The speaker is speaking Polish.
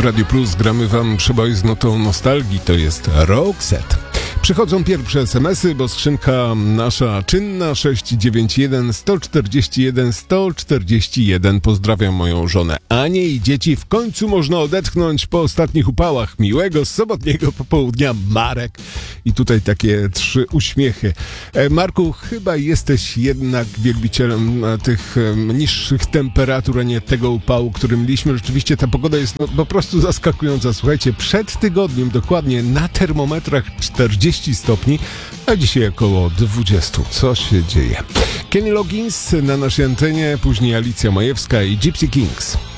Radiu Plus gramy wam przeboj z notą nostalgii, to jest Roxette. Przychodzą pierwsze SMS-y, bo skrzynka nasza czynna 691 141 141. Pozdrawiam moją żonę Anię i dzieci. W końcu można odetchnąć po ostatnich upałach. Miłego sobotniego popołudnia, Marek. I tutaj takie 3 uśmiechy. Marku, chyba jesteś jednak wielbicielem tych niższych temperatur, a nie tego upału, którym mieliśmy. Rzeczywiście ta pogoda jest po prostu zaskakująca. Słuchajcie, przed tygodniem dokładnie na termometrach 40 stopni, a dzisiaj około 20. Co się dzieje? Kenny Loggins na naszej antenie, później Alicja Majewska i Gypsy Kings.